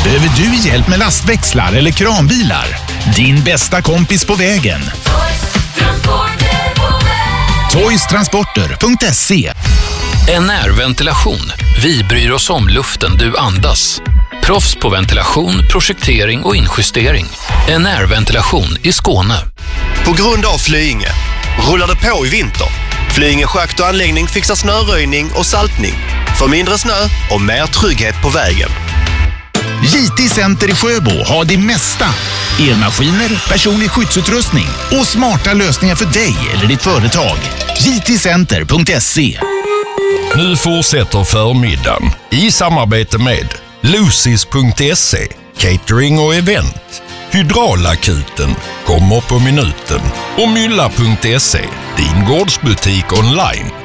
Behöver du hjälp med lastväxlar eller kranbilar? Din bästa kompis på vägen. Toystransporter.se. NR-ventilation. Vi bryr oss om luften du andas. Proffs på ventilation, projektering och injustering. NR-ventilation i Skåne. På grund av Flyinge rullar det på i vinter. Flyinge schakt och anläggning fixar snöröjning och saltning. För mindre snö och mer trygghet på vägen. JT Center i Sjöbo har det mesta. Elmaskiner, personlig skyddsutrustning och smarta lösningar för dig eller ditt företag. jtcenter.se. Nu fortsätter förmiddagen i samarbete med Lucis.se, catering och event. Hydraulakuten kommer på minuten och Mylla.se, din gårdsbutik online.